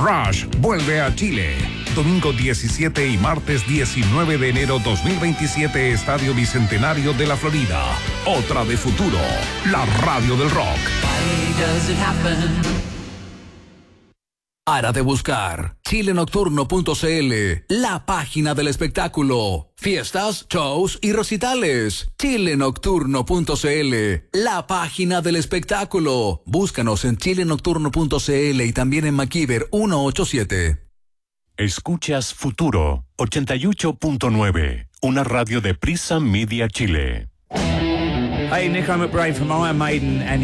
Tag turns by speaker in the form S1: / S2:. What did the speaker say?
S1: Rush vuelve a Chile. Domingo 17 y martes 19 de enero 2027, Estadio Bicentenario de la Florida. Otra de Futuro, la radio del rock.
S2: Para de buscar chilenocturno.cl, la página del espectáculo. Fiestas, shows y recitales. chilenocturno.cl, la página del espectáculo. Búscanos en chilenocturno.cl y también en MacIver 187.
S3: Escuchas Futuro 88.9, una radio de Prisa Media Chile.
S4: Hi, Nick, I'm McBride from Iron Maiden and